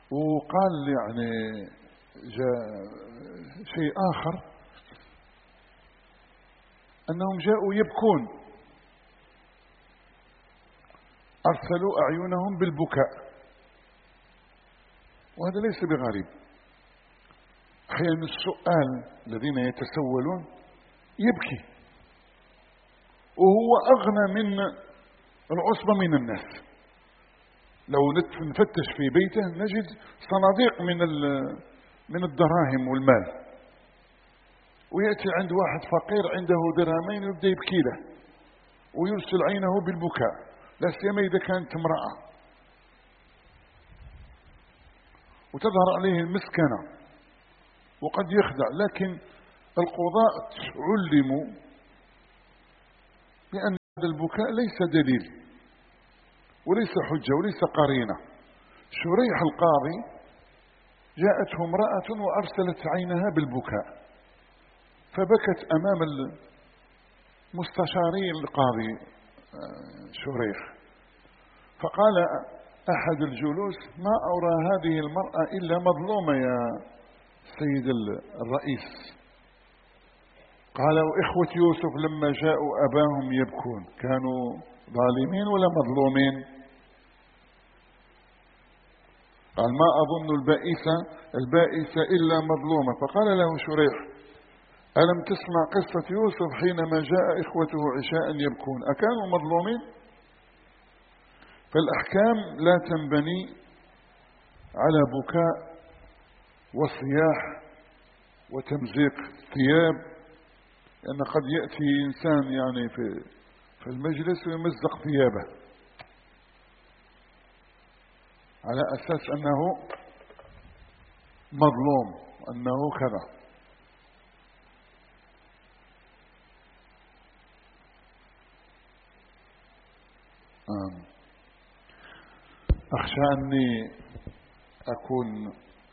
وقال يعني جاء شيء آخر أنهم جاءوا يبكون، أرسلوا أعينهم بالبكاء، وهذا ليس بغريب. أحيانا السؤال الذين يتسولون يبكي وهو أغنى من العصبة من الناس. لو نفتش في بيته نجد صناديق من الدراهم والمال، ويأتي عند واحد فقير عنده درهمين ويبدأ يبكي له ويرسل عينه بالبكاء، لا سيما إذا كانت امرأة وتظهر عليه المسكنة وقد يخدع. لكن القضاة علموا بأن هذا البكاء ليس دليل وليس حجة وليس قرينة. شريح القاضي جاءته امرأة وأرسلت عينها بالبكاء، فبكت أمام المستشارين القاضي شريح، فقال أحد الجلوس: ما أرى هذه المرأة إلا مظلومة يا سيد الرئيس. قال: وإخوة يوسف لما جاءوا أباهم يبكون كانوا ظالمين ولا مظلومين؟ قال: ما أظن البائسة إلا مظلومة. فقال له شريح: ألم تسمع قصة يوسف حينما جاء إخوته عشاء يبكون أكانوا مظلومين؟ فالأحكام لا تنبني على بكاء وصياح وتمزيق ثياب، لأن قد يأتي إنسان يعني في المجلس ويمزق ثيابه على أساس أنه مظلوم أنه كذا. أخشى أني أكون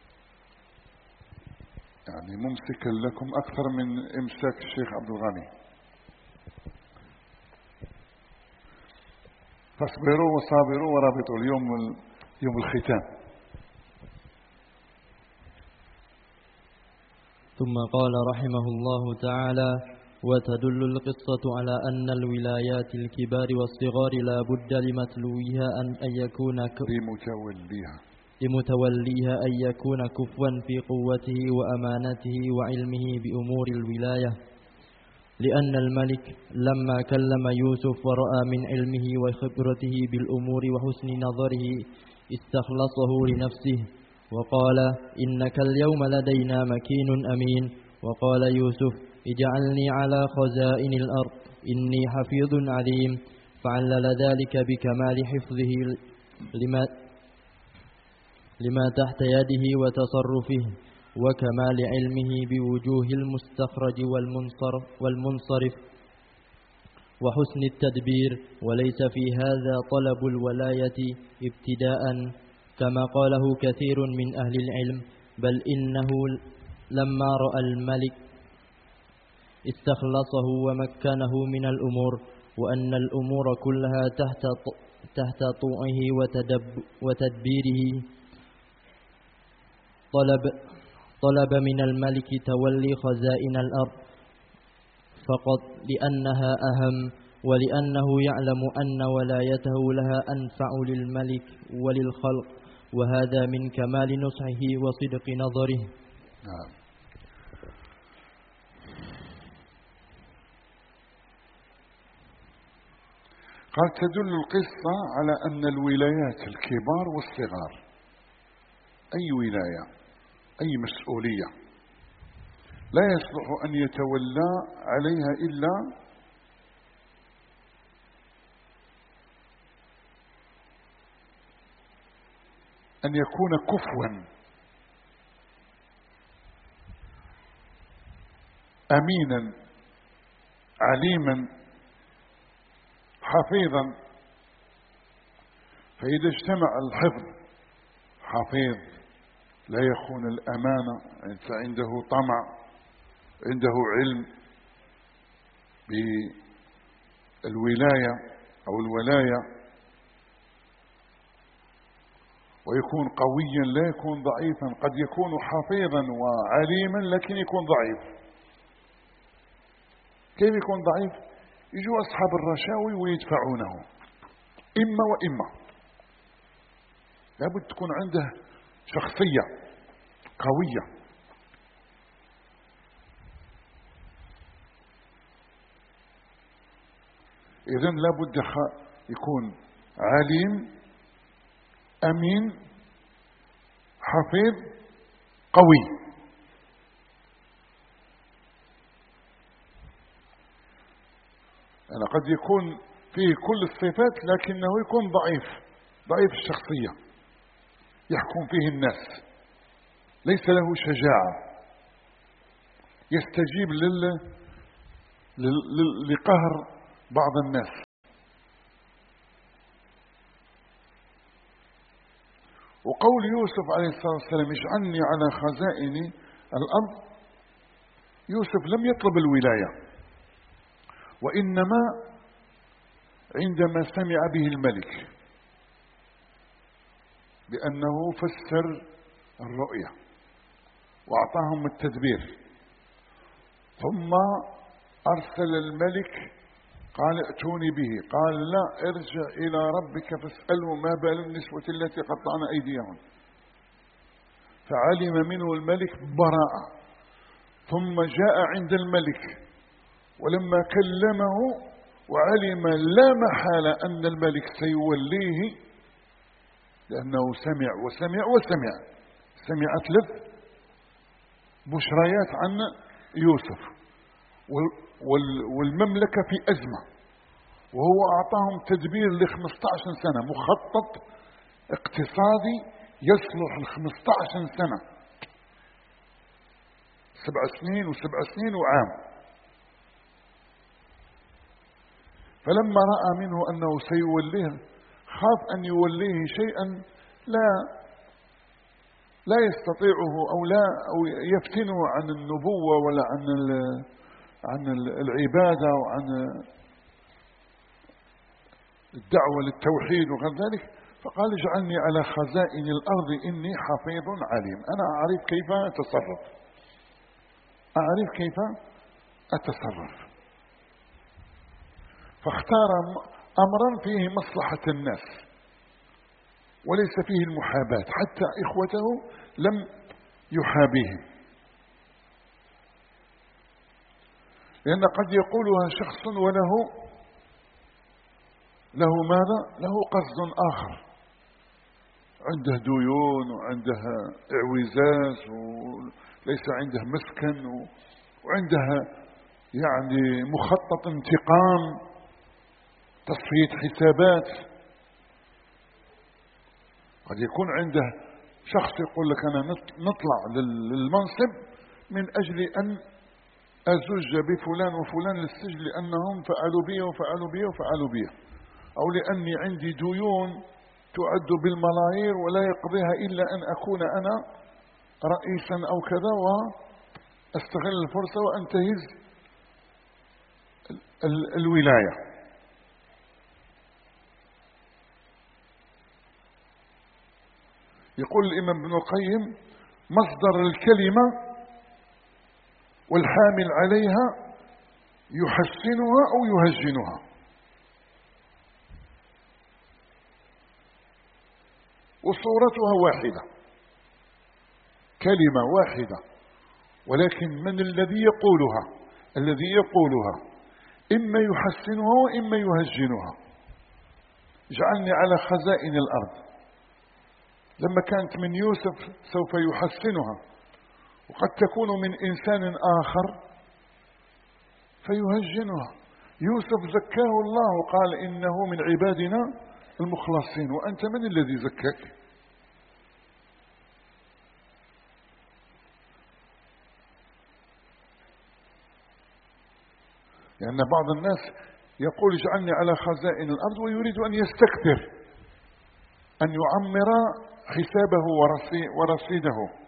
يعني ممسكا لكم أكثر من إمساك الشيخ عبد الغني، فاصبروا وصابروا ورابطوا. اليوم يوم الختام. ثم قال رحمه الله تعالى: وتدل القصة على أن الولايات الكبار والصغار لا بد لمتلوها أن يكون لمتوليها أن يكون كفوا في قوته وأمانته وعلمه بأمور الولاية، لأن الملك لما كلم يوسف ورأى من علمه وخبرته بالأمور وحسن نظره استخلصه لنفسه وقال: إنك اليوم لدينا مكين أمين. وقال يوسف: اجعلني على خزائن الأرض إني حفيظ عليم. فعلل ذلك بكمال حفظه لما تحت يده وتصرفه، وكمال علمه بوجوه المستخرج والمنصرف وحسن التدبير، وليس في هذا طلب الولاية ابتداء كما قاله كثير من أهل العلم، بل إنه لما رأى الملك استخلصه ومكنه من الأمور، وأن الأمور كلها تحت طوعه وتدبيره طلب من الملك تولي خزائن الأرض فقط لأنها أهم، ولأنه يعلم أن ولايته لها أنفع للملك وللخلق، وهذا من كمال نصحه وصدق نظره. قال: تدل القصة على أن الولايات الكبار والصغار، أي ولاية أي مسؤولية لا يصلح أن يتولى عليها إلا أن يكون كفوا أمينا عليما حفيظا. فإذا اجتمع الحفظ، حفيظ لا يخون الأمانة، عنده طمع، عنده علم بالولاية أو الولاية، ويكون قويا لا يكون ضعيفا، قد يكون حفيظا وعليما لكن يكون ضعيف. كيف يكون ضعيف؟ يجوا أصحاب الرشاوي ويدفعونه إما وإما. لابد تكون عنده شخصية قوية. إذن لابد يكون عليم أمين حفيظ قوي. أنا قد يكون فيه كل الصفات لكنه يكون ضعيف الشخصية، يحكم فيه الناس، ليس له شجاعة، يستجيب لقهر بعض الناس. وقول يوسف عليه الصلاة والسلام اجعلني على خزائن الأرض، يوسف لم يطلب الولاية، وإنما عندما سمع به الملك بأنه فسر الرؤيا وأعطاهم التدبير، ثم أرسل الملك قال ائتوني به، قال لا، ارجع إلى ربك فاسأله ما بال النسوة التي قطعن أيديهن. فعلم منه الملك براءة، ثم جاء عند الملك ولما كلمه وعلم لا محالة أن الملك سيوليه، لأنه سمع 3 بشريات عن يوسف، والمملكة في أزمة، وهو أعطاهم تدبير ل15 سنة، مخطط اقتصادي يصلح ل15 سنة، 7 سنين و7 سنين وعام. فلما رأى منه أنه سيوليه خاف أن يوليه شيئا لا يستطيعه أو يفتنه عن النبوة ولا عن العبادة وعن الدعوة للتوحيد وغير ذلك. فقال اجعلني على خزائن الأرض إني حفيظ عليم، أنا أعرف كيف أتصرف. فاختار أمرا فيه مصلحة الناس وليس فيه المحاباة، حتى إخوته لم يحابيهم، لأن قد يقولها شخص وله ماذا؟ له قصد آخر، عنده ديون وعنده اعوزاز وليس عنده مسكن وعنده يعني مخطط انتقام، تصفية حسابات. قد يكون عنده شخص يقول لك أنا نطلع للمنصب من أجل أن أزج بفلان وفلان للسجن لأنهم فعلوا بي، أو لأني عندي ديون تعد بالملايير ولا يقضيها إلا أن أكون أنا رئيسا أو كذا، وأستغل الفرصة وأنتهز الولاية. يقول الإمام ابن القيم مصدر الكلمة والحامل عليها يحسنها أو يهجنها، وصورتها واحدة، كلمة واحدة، ولكن من الذي يقولها إما يحسنها وإما يهجنها. اجعلني على خزائن الأرض، لما كانت من يوسف سوف يحسنها، وقد تكون من إنسان آخر فيهجنها. يوسف زكاه الله وقال إنه من عبادنا المخلصين، وأنت من الذي زكاك؟ لأن بعض الناس يقول اجعلني على خزائن الأرض ويريد أن يستكثر، أن يعمر حسابه ورصيده،